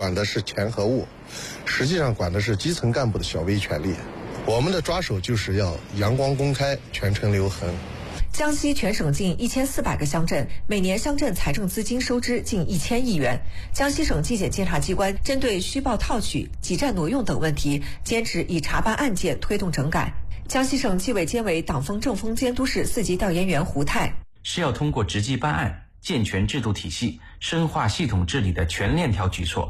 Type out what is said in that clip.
管的是钱和物，实际上管的是基层干部的小微权利。我们的抓手就是要阳光公开，全程留痕。 江西全省近1400个乡镇，每年乡镇财政资金收支近1000亿元。江西省纪检监察机关针对虚报套取、挤占挪用等问题，坚持以查办案件推动整改。江西省纪委监委党风政风监督室4级调研员胡泰是要通过直击办案、健全制度体系、深化系统治理的全链条举措，